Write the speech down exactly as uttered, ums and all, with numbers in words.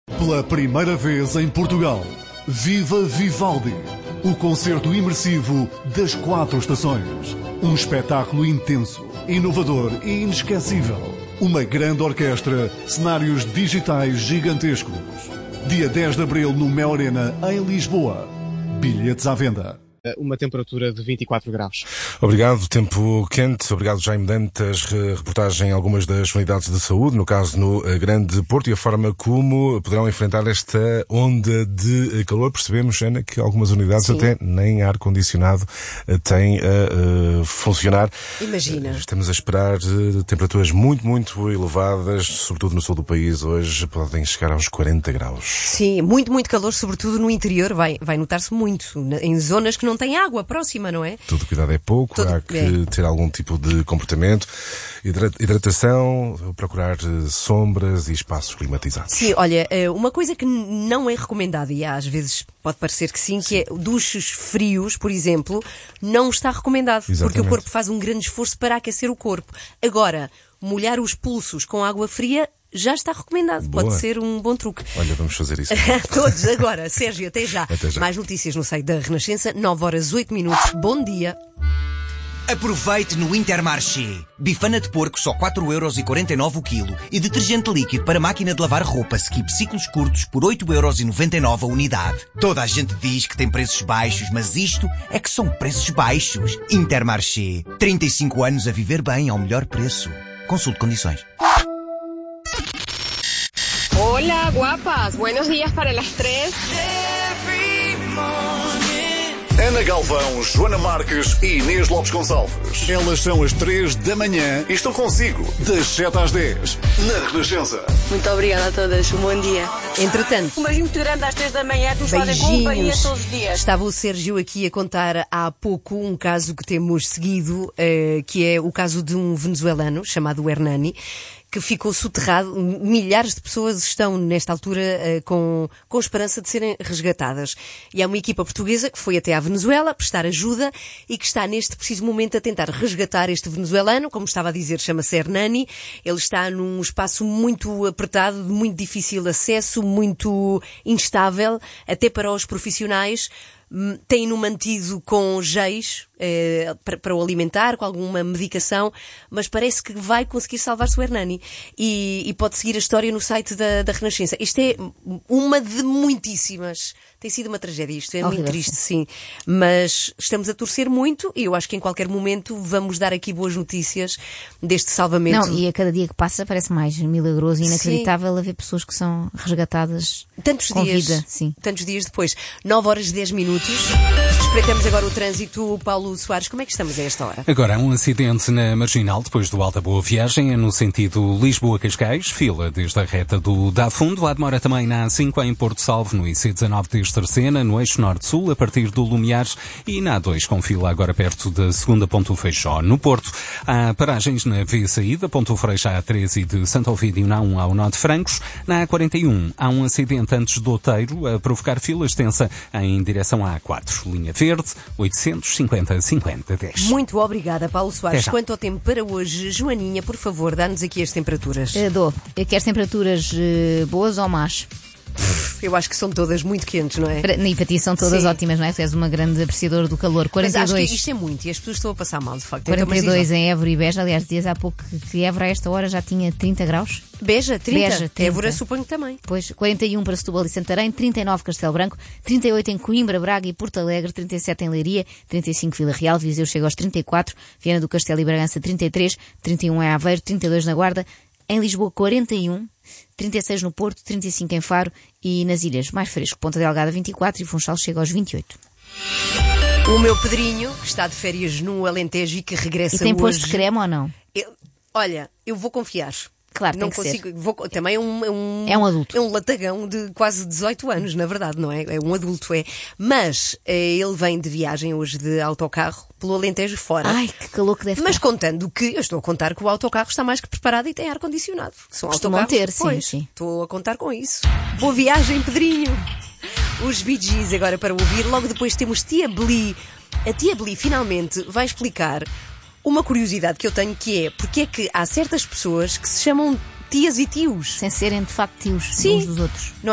Pela primeira vez em Portugal, Viva Vivaldi, o concerto imersivo das quatro estações. Um espetáculo intenso, inovador e inesquecível. Uma grande orquestra, cenários digitais gigantescos. Dia dez de abril no Mel Arena, em Lisboa. Bilhetes à venda. Uma temperatura de vinte e quatro graus. Obrigado, tempo quente. Obrigado, Jaime Dantas. Reportagem em algumas das unidades de saúde, no caso no Grande Porto, e a forma como poderão enfrentar esta onda de calor. Percebemos, Ana, que algumas unidades Sim. até nem ar-condicionado têm a uh, funcionar. Imagina. Estamos a esperar uh, temperaturas muito, muito elevadas, sobretudo no sul do país. Hoje podem chegar aos quarenta graus. Sim, muito, muito calor, sobretudo no interior. Vai, vai notar-se muito. Em zonas que não tem água próxima, não é? Tudo cuidado é pouco, Tudo, há que é. ter algum tipo de comportamento, hidratação, procurar sombras e espaços climatizados. Sim, olha, uma coisa que não é recomendada, e às vezes pode parecer que sim, sim. que é duches frios, por exemplo, não está recomendado, Exatamente. porque o corpo faz um grande esforço para aquecer o corpo. Agora, molhar os pulsos com água fria já está recomendado. Boa. Pode ser um bom truque. Olha, vamos fazer isso. Todos agora. Sérgio, até já. até já. Mais notícias no site da Renascença, nove horas oito minutos. Bom dia. Aproveite no Intermarché. Bifana de porco só quatro euros e quarenta e nove o quilo e detergente líquido para máquina de lavar roupa Skip ciclos curtos por oito euros e noventa e nove a unidade. Toda a gente diz que tem preços baixos, mas isto é que são preços baixos. Intermarché. trinta e cinco anos a viver bem ao melhor preço. Consulte condições. Hola, guapas. Buenos días para las tres. Ana Galvão, Joana Marques e Inês Lopes Gonçalves. Elas são as três da manhã e estão consigo das sete às dez na Renascença. Muito obrigada a todas. Um bom dia. Entretanto, um beijinho muito grande às três da manhã, que nos fazem companhia todos os dias. Estava o Sérgio aqui a contar há pouco um caso que temos seguido, eh, que é o caso de um venezuelano chamado Hernani, que ficou soterrado. Milhares de pessoas estão, nesta altura, uh, com, com esperança de serem resgatadas. E há uma equipa portuguesa que foi até à Venezuela prestar ajuda e que está, neste preciso momento, a tentar resgatar este venezuelano. Como estava a dizer, chama-se Hernani. Ele está num espaço muito apertado, de muito difícil acesso, muito instável, até para os profissionais. Tem-no mantido com géis eh, para, para o alimentar, com alguma medicação, mas parece que vai conseguir salvar-se o Hernani. E, e pode seguir a história no site da, da Renascença. Isto é uma de muitíssimas. Tem sido uma tragédia isto, é oh, muito triste, sim. Mas estamos a torcer muito e eu acho que em qualquer momento vamos dar aqui boas notícias deste salvamento. Não, e a cada dia que passa parece mais milagroso e inacreditável haver pessoas que são resgatadas tantos com dias, vida. Sim. Tantos dias depois. nove horas e dez minutos. Espreitamos agora o trânsito. Paulo Soares, como é que estamos a esta hora? Agora há um acidente na Marginal, depois do Alta Boa Viagem, no sentido Lisboa-Cascais, fila desde a reta do Dá Fundo. Há demora também na A cinco em Porto Salvo, no I C dezanove de Terceira, no eixo Norte-Sul, a partir do Lumiares, e na A dois com fila agora perto da segunda Ponto Feijó. No Porto, há paragens na via saída, Ponto Freixo A treze e de Santo Ovídio na A um ao Nó de Francos. Na A quarenta e um há um acidente antes do Outeiro, a provocar fila extensa em direção à A quatro. Linha Verde, oitocentos e cinquenta, cinquenta, dez. Muito obrigada, Paulo Soares. Quanto ao tempo para hoje, Joaninha, por favor, dá-nos aqui as temperaturas. Uh, dou. Queres temperaturas uh, boas ou más? Eu acho que são todas muito quentes, não é? E para ti são todas Sim. ótimas, não é? Tu és uma grande apreciadora do calor. quarenta e dois. Mas acho que isto é muito e as pessoas estão a passar mal, de facto. quarenta e dois em Évora e Beja. Aliás, dias há pouco que Évora a esta hora já tinha trinta graus. Beja, trinta? Beja, trinta. Évora suponho que também. Pois, quarenta e um para Setúbal e Santarém, trinta e nove Castelo Branco, trinta e oito em Coimbra, Braga e Porto Alegre, trinta e sete em Leiria, trinta e cinco Vila Real, Viseu chega aos trinta e quatro, Viana do Castelo e Bragança trinta e três, trinta e um em Aveiro, trinta e dois na Guarda, em Lisboa quarenta e um, trinta e seis no Porto, trinta e cinco em Faro e nas ilhas mais fresco, Ponta Delgada vinte e quatro e Funchal chega aos vinte e oito. O meu Pedrinho, que está de férias no Alentejo e que regressa hoje... E tem posto creme ou não? Eu, olha, eu vou confiar. Claro, não tem que consigo, ser. Vou, também é um, é um... É um adulto. É um latagão de quase dezoito anos, na verdade, não é? É um adulto, é. Mas é, ele vem de viagem hoje de autocarro pelo Alentejo fora. Ai, que calor que deve Mas estar. contando que, eu estou a contar que o autocarro está mais que preparado e tem ar-condicionado. São Costumam autocarros, ter, sim, pois, sim. Estou a contar com isso. Boa viagem, Pedrinho. Os Bee Gees agora para ouvir. Logo depois temos Tia Bli. A Tia Bli finalmente vai explicar uma curiosidade que eu tenho, que é porque é que há certas pessoas que se chamam tias e tios. Sem serem de facto tios Sim. uns dos outros. Não